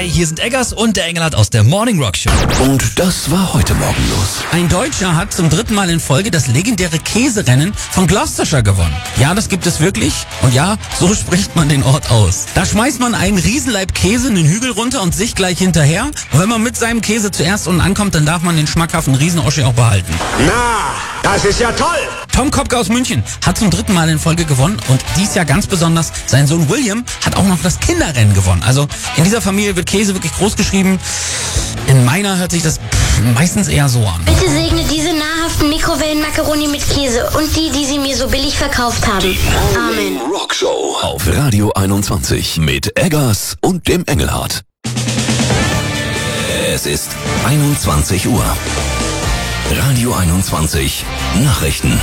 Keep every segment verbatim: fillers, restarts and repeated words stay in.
Hi, hier sind Eggers und der Engelhardt aus der Morning Rock Show. Und das war heute Morgen los. Ein Deutscher hat zum dritten Mal in Folge das legendäre Käserennen von Gloucestershire gewonnen. Ja, das gibt es wirklich. Und ja, so spricht man den Ort aus. Da schmeißt man einen Riesenleib Käse einen Hügel runter und sich gleich hinterher. Und wenn man mit seinem Käse zuerst unten ankommt, dann darf man den schmackhaften Riesenoschi auch behalten. Na, das ist ja toll. Tom Kopke aus München hat zum dritten Mal in Folge gewonnen und dies Jahr ganz besonders, sein Sohn William hat auch noch das Kinderrennen gewonnen. Also in dieser Familie wird Käse wirklich groß geschrieben. In meiner hört sich das meistens eher so an. Bitte segne diese nahrhaften Mikrowellen-Macaroni mit Käse und die, die sie mir so billig verkauft haben. Die Amen. Rockshow auf Radio einundzwanzig mit Eggers und dem Engelhardt. Es ist einundzwanzig Uhr. Radio einundzwanzig Nachrichten.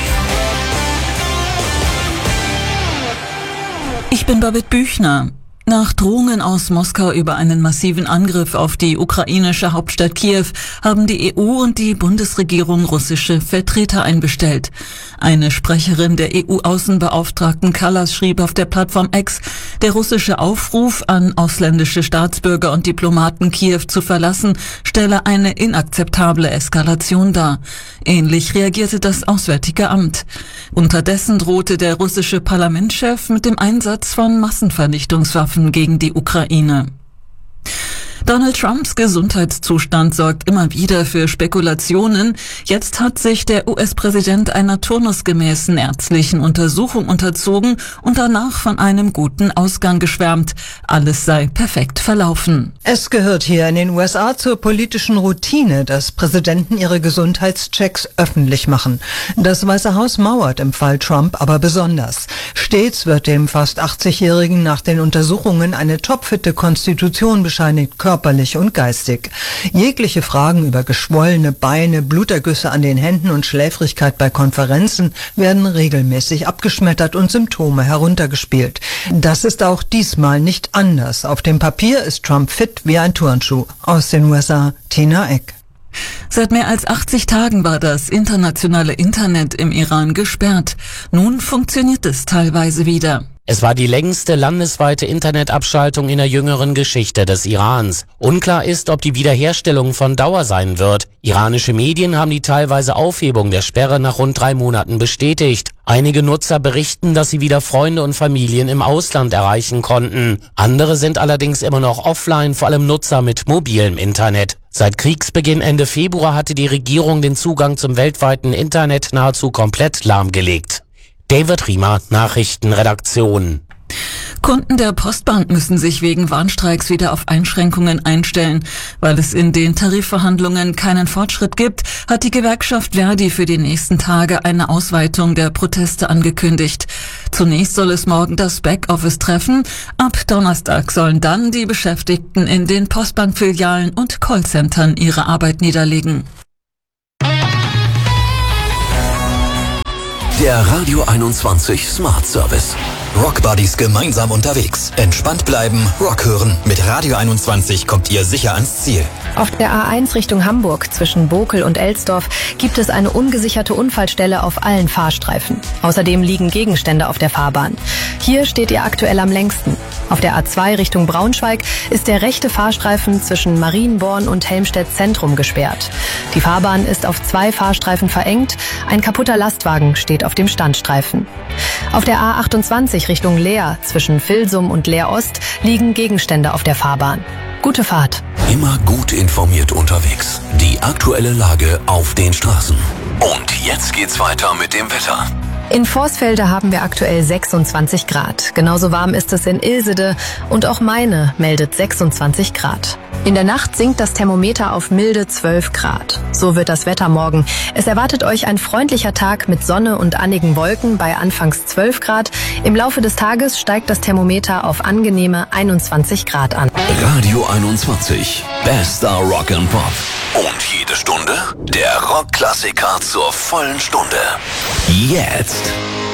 Ich bin Babette Büchner. Nach Drohungen aus Moskau über einen massiven Angriff auf die ukrainische Hauptstadt Kiew haben die E U und die Bundesregierung russische Vertreter einbestellt. Eine Sprecherin der E U-Außenbeauftragten Kallas schrieb auf der Plattform X, der russische Aufruf an ausländische Staatsbürger und Diplomaten Kiew zu verlassen, stelle eine inakzeptable Eskalation dar. Ähnlich reagierte das Auswärtige Amt. Unterdessen drohte der russische Parlamentschef mit dem Einsatz von Massenvernichtungswaffen gegen die Ukraine. Donald Trumps Gesundheitszustand sorgt immer wieder für Spekulationen. Jetzt hat sich der U S-Präsident einer turnusgemäßen ärztlichen Untersuchung unterzogen und danach von einem guten Ausgang geschwärmt. Alles sei perfekt verlaufen. Es gehört hier in den U S A zur politischen Routine, dass Präsidenten ihre Gesundheitschecks öffentlich machen. Das Weiße Haus mauert im Fall Trump aber besonders. Stets wird dem fast achtzigjährigen nach den Untersuchungen eine topfitte Konstitution bescheinigt, körperlich und geistig. Jegliche Fragen über geschwollene Beine, Blutergüsse an den Händen und Schläfrigkeit bei Konferenzen werden regelmäßig abgeschmettert und Symptome heruntergespielt. Das ist auch diesmal nicht anders. Auf dem Papier ist Trump fit wie ein Turnschuh. Aus den U S A, Tina Eck. Seit mehr als achtzig Tagen war das internationale Internet im Iran gesperrt. Nun funktioniert es teilweise wieder. Es war die längste landesweite Internetabschaltung in der jüngeren Geschichte des Irans. Unklar ist, ob die Wiederherstellung von Dauer sein wird. Iranische Medien haben die teilweise Aufhebung der Sperre nach rund drei Monaten bestätigt. Einige Nutzer berichten, dass sie wieder Freunde und Familien im Ausland erreichen konnten. Andere sind allerdings immer noch offline, vor allem Nutzer mit mobilem Internet. Seit Kriegsbeginn Ende Februar hatte die Regierung den Zugang zum weltweiten Internet nahezu komplett lahmgelegt. David Riemer, Nachrichtenredaktion. Kunden der Postbank müssen sich wegen Warnstreiks wieder auf Einschränkungen einstellen. Weil es in den Tarifverhandlungen keinen Fortschritt gibt, hat die Gewerkschaft Verdi für die nächsten Tage eine Ausweitung der Proteste angekündigt. Zunächst soll es morgen das Backoffice treffen. Ab Donnerstag sollen dann die Beschäftigten in den Postbankfilialen und Callcentern ihre Arbeit niederlegen. Der Radio einundzwanzig Smart Service. Rock Buddies gemeinsam unterwegs. Entspannt bleiben, Rock hören. Mit Radio einundzwanzig kommt ihr sicher ans Ziel. Auf der A eins Richtung Hamburg zwischen Bokel und Elsdorf gibt es eine ungesicherte Unfallstelle auf allen Fahrstreifen. Außerdem liegen Gegenstände auf der Fahrbahn. Hier steht ihr aktuell am längsten. Auf der A zwei Richtung Braunschweig ist der rechte Fahrstreifen zwischen Marienborn und Helmstedt Zentrum gesperrt. Die Fahrbahn ist auf zwei Fahrstreifen verengt. Ein kaputter Lastwagen steht auf dem Standstreifen. Auf der A achtundzwanzig Richtung Leer zwischen Vilsum und Leer Ost liegen Gegenstände auf der Fahrbahn. Gute Fahrt. Immer gut informiert unterwegs. Die aktuelle Lage auf den Straßen. Und jetzt geht's weiter mit dem Wetter. In Vorsfelde haben wir aktuell sechsundzwanzig Grad. Genauso warm ist es in Ilsede und auch Meine meldet sechsundzwanzig Grad. In der Nacht sinkt das Thermometer auf milde zwölf Grad. So wird das Wetter morgen. Es erwartet euch ein freundlicher Tag mit Sonne und annigen Wolken bei anfangs zwölf Grad. Im Laufe des Tages steigt das Thermometer auf angenehme einundzwanzig Grad an. Radio einundzwanzig. Bester Rock and Pop. Und jede Stunde der Rockklassiker zur vollen Stunde. Jetzt.